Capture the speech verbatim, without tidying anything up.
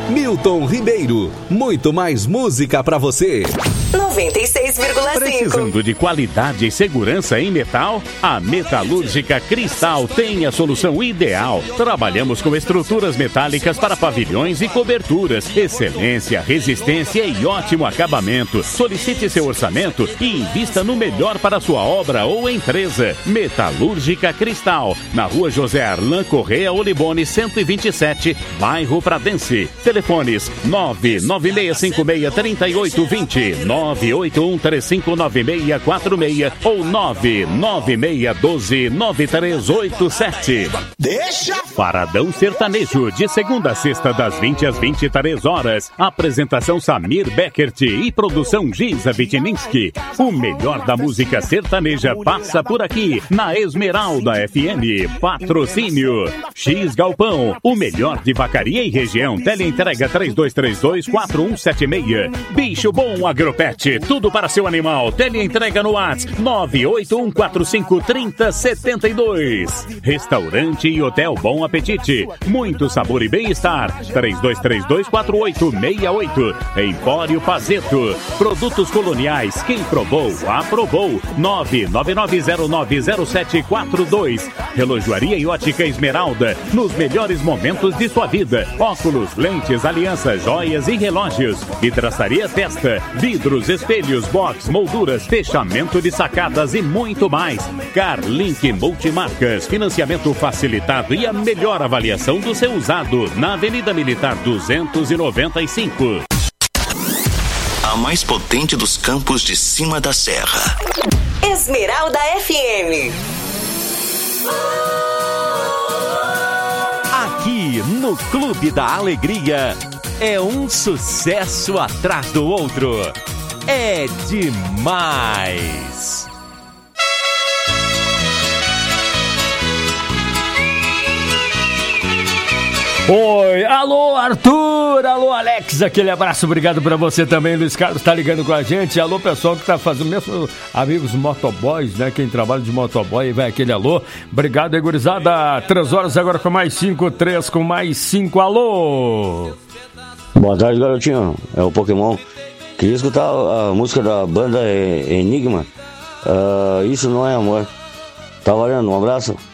Milton Ribeiro, muito mais música pra você. noventa e seis vírgula cinco. Precisando de qualidade e segurança em metal? A Metalúrgica Cristal tem a solução ideal. Trabalhamos com estruturas metálicas para pavilhões e coberturas. Excelência, resistência e ótimo acabamento. Solicite seu orçamento e invista no melhor para sua obra ou empresa. Metalúrgica Cristal, na rua José Arlan Correia Olibone cento e vinte e sete, bairro Pradense. Telefones nove nove seis cinco seis três oito dois zero, nove oito um três cinco nove seis quatro seis ou nove nove seis um dois nove três oito sete. Deixa! Paradão Sertanejo, de segunda a sexta, das vinte às vinte e três horas. Apresentação Samir Beckert e produção Giza Vitininski. O melhor da música sertaneja passa por aqui, na Esmeralda F M. Patrocínio X Galpão, o melhor de vacaria e região. Teleentrega três dois três dois quatro um sete seis. Bicho Bom Agropet, tudo para seu animal. Teleentrega no WhatsApp nove oito um quatro cinco três zero sete dois. Restaurante e Hotel Bom Apetite, muito sabor e bem-estar. três dois três dois quatro oito seis oito. Empório Pazeto, produtos coloniais, quem provou, aprovou. nove nove nove zero nove zero sete quatro dois. Relojoaria e Ótica Esmeralda, nos melhores momentos de sua vida. Óculos, lentes, alianças, joias e relógios. Hidraçaria Testa, vidros, espelhos, box, molduras, fechamento de sacadas e muito mais. Carlink Multimarcas, financiamento facilitado e a melhor avaliação do seu usado, na Avenida Militar duzentos e noventa e cinco. A mais potente dos campos de cima da serra. Esmeralda F M. Aqui no Clube da Alegria é um sucesso atrás do outro. É demais. Oi, alô Arthur, alô Alex, aquele abraço, obrigado pra você também. Luiz Carlos tá ligando com a gente. Alô pessoal que tá fazendo, mesmo amigos motoboys, né, quem trabalha de motoboy, vai aquele alô. Obrigado aí, gurizada. Três horas agora com mais cinco, três com mais cinco, alô. Boa tarde, garotinho, é o Pokémon. Queria escutar a música da banda Enigma. uh, Isso Não É Amor. Tá valendo, um abraço.